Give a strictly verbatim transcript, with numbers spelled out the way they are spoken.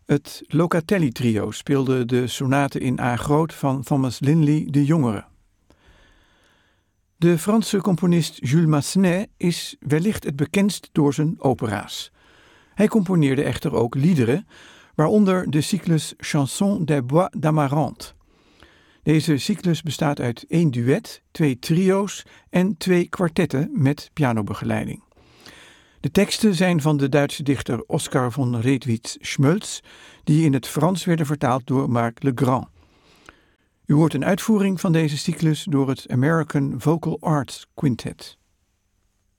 Het Locatelli-trio speelde de sonate in A groot van Thomas Linley de Jongere. De Franse componist Jules Massenet is wellicht het bekendst door zijn opera's. Hij componeerde echter ook liederen, waaronder de cyclus Chansons des Bois d'Amarante. Deze cyclus bestaat uit één duet, twee trio's en twee kwartetten met pianobegeleiding. De teksten zijn van de Duitse dichter Oskar von Redwitz-Schmölz, die in het Frans werden vertaald door Marc Legrand. U hoort een uitvoering van deze cyclus door het American Vocal Arts Quintet.